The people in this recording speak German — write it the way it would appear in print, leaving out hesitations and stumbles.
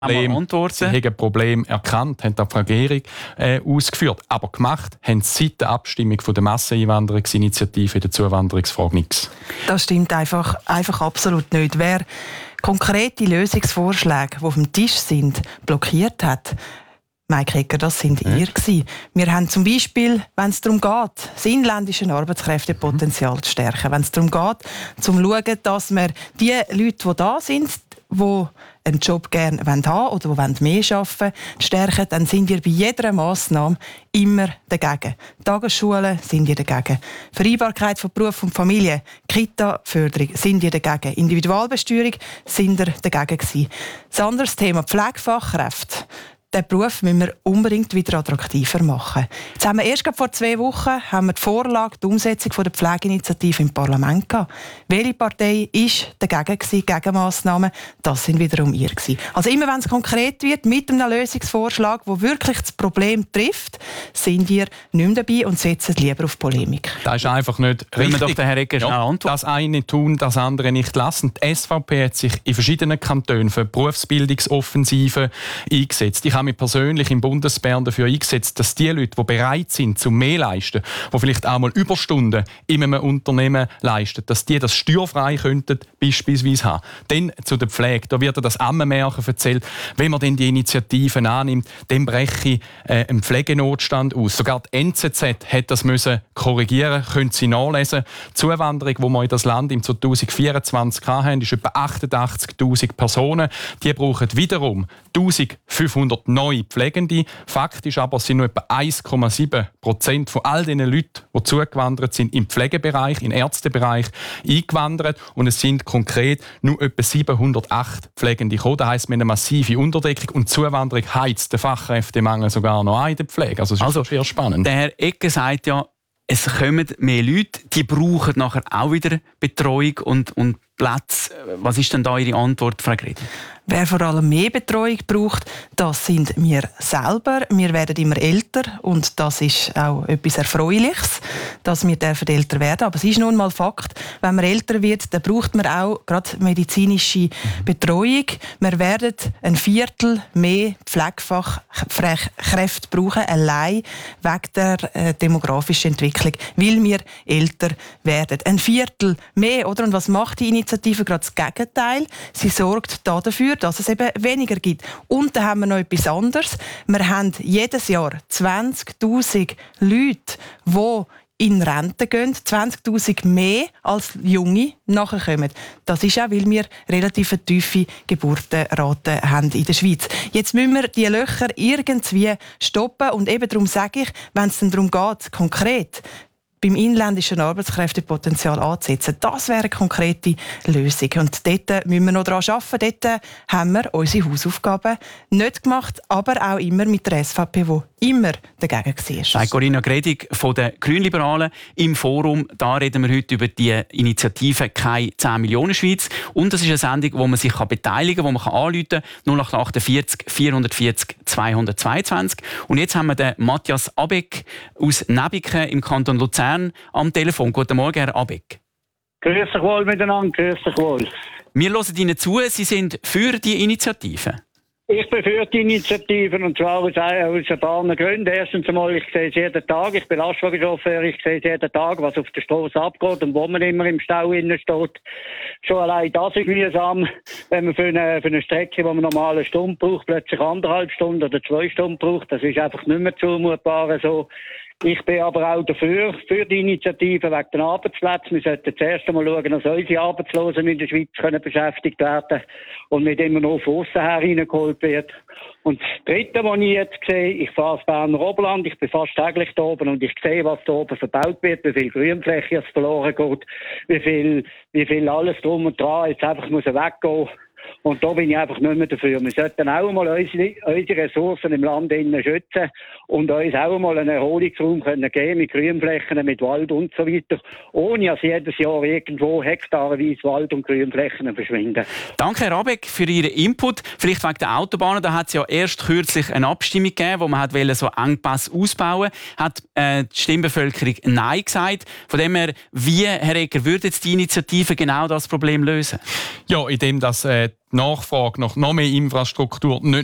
Sie haben ein Problem erkannt, haben die Regierung ausgeführt. Aber gemacht haben sie seit der Abstimmung von der Masseneinwanderungsinitiative in der Zuwanderungsfrage nichts. Das stimmt einfach absolut nicht. Wer konkrete Lösungsvorschläge, die auf dem Tisch sind, blockiert hat, Mike Egger, das sind ihr gewesen. Wir haben zum Beispiel, wenn es darum geht, das inländische Arbeitskräftepotenzial zu stärken, wenn es darum geht, zu schauen, dass wir die Leute, die da sind, die einen Job gerne haben oder die mehr arbeiten wollen, stärken, dann sind wir bei jeder Massnahme immer dagegen. Tagesschulen sind wir dagegen. Vereinbarkeit von Beruf und Familie, Kita-Förderung sind wir dagegen. Individualbesteuerung sind wir dagegen gewesen. Das andere Thema, Pflegefachkräfte. Den Beruf müssen wir unbedingt wieder attraktiver machen. Jetzt haben wir erst vor 2 Wochen die Vorlage, die Umsetzung der Pflegeinitiative im Parlament gehabt. Welche Partei war dagegen gewesen, gegen Massnahmen? Das sind wiederum ihr gewesen. Also immer wenn es konkret wird, mit einem Lösungsvorschlag, der wirklich das Problem trifft, sind ihr nicht mehr dabei und setzen lieber auf Polemik. Das ist einfach nicht richtig. Doch den Herr Egger schnell antworten. Das eine tun, das andere nicht lassen. Die SVP hat sich in verschiedenen Kantonen für Berufsbildungsoffensive eingesetzt. Ich habe mich persönlich im Bundesbern dafür eingesetzt, dass die Leute, die bereit sind, zum mehr leisten, die vielleicht auch mal Überstunden in einem Unternehmen leisten, dass die das steuerfrei könnten beispielsweise haben. Dann zu der Pflege. Da wird das Ammenmärchen erzählt. Wenn man dann die Initiativen annimmt, dann breche ein Pflegenotstand aus. Sogar die NZZ hat das müssen korrigieren, können Sie nachlesen. Die Zuwanderung, die wir in das Land im 2024 hatten, ist etwa 88'000 Personen. Die brauchen wiederum 1500 neue Pflegende. Faktisch aber sind nur etwa 1,7% von all den Leuten, die zugewandert sind, im Pflegebereich, im Ärztebereich eingewandert. Und es sind konkret nur etwa 708 Pflegende gekommen. Das heisst, wir haben eine massive Unterdeckung und die Zuwanderung heizt den Fachkräftemangel sogar noch an in der Pflege. Also es ist sehr spannend. Der Herr Egger sagt ja, es kommen mehr Leute, die brauchen nachher auch wieder Betreuung und Plätze. Was ist denn da Ihre Antwort, Frau Gredi? Wer vor allem mehr Betreuung braucht, das sind wir selber. Wir werden immer älter und das ist auch etwas Erfreuliches, dass wir älter werden. Aber es ist nun mal Fakt, wenn man älter wird, dann braucht man auch gerade medizinische Betreuung. Wir werden 1/4 mehr Pflegefachkräfte brauchen, allein wegen der demografischen Entwicklung, weil wir älter werden. 1/4 mehr, oder? Und was macht die Initiative? Gerade das Gegenteil. Sie sorgt dafür, dass es eben weniger gibt. Und dann haben wir noch etwas anderes. Wir haben jedes Jahr 20'000 Leute, die in Rente gehen, 20'000 mehr als Junge nachkommen. Das ist auch, weil wir relativ tiefe Geburtenraten haben in der Schweiz. Jetzt müssen wir diese Löcher irgendwie stoppen und eben darum sage ich, wenn es dann darum geht, konkret beim inländischen Arbeitskräftepotenzial anzusetzen. Das wäre eine konkrete Lösung. Und dort müssen wir noch daran arbeiten. Dort haben wir unsere Hausaufgaben nicht gemacht, aber auch immer mit der SVP, die immer dagegen war. Sagt Corinna Gredig von den Grünliberalen im Forum. Da reden wir heute über die Initiative «Keine 10 Millionen Schweiz». Und das ist eine Sendung, wo man sich beteiligen kann, wo man anrufen kann. 0848 440 222. Und jetzt haben wir den Matthias Abeck aus Nebiken im Kanton Luzern am Telefon. Guten Morgen, Herr Abeck. Grüß dich wohl miteinander, grüß dich wohl. Wir hören Ihnen zu, Sie sind für die Initiative. Ich bin für die Initiativen und zwar aus ein paar Gründen. Erstens einmal, ich sehe es jeden Tag, ich bin Lastwagenchauffeur, ich sehe es jeden Tag, was auf der Straße abgeht und wo man immer im Stau innen steht. Schon allein das ist mühsam, wenn man für eine Strecke, die man normal eine Stunde braucht, plötzlich 1,5 Stunden oder 2 Stunden braucht. Das ist einfach nicht mehr zumutbar so. Ich bin aber auch dafür, für die Initiative wegen den Arbeitsplätzen. Wir sollten zuerst einmal schauen, dass unsere Arbeitslosen in der Schweiz beschäftigt werden und nicht immer nur von aussen her reingeholt wird. Und das Dritte, was ich jetzt sehe, ich fahre ins Berner Oberland, ich bin fast täglich da oben und ich sehe, was da oben verbaut wird, wie viel Grünfläche es verloren geht, wie viel alles drum und dran jetzt einfach muss weggehen. Und da bin ich einfach nicht mehr dafür. Wir sollten auch mal unsere Ressourcen im Land schützen und uns auch mal einen Erholungsraum geben mit Grünflächen, mit Wald und so weiter, ohne dass jedes Jahr irgendwo hektarweise Wald und Grünflächen verschwinden. Danke, Herr Abeck, für Ihren Input. Vielleicht wegen der Autobahnen. Da hat es ja erst kürzlich eine Abstimmung gegeben, wo man so Engpässe ausbauen wollte. Hat die Stimmbevölkerung Nein gesagt. Von dem her, wie, Herr Egger, würde jetzt die Initiative genau das Problem lösen? Ja, indem dass die Nachfrage nach noch mehr Infrastruktur nicht